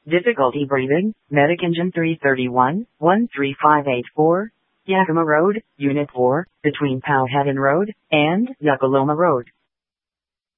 Difficulty breathing, Medic Engine 331, 13584, Yakima Road, Unit 4, between Powhatan Road and Yakaloma Road.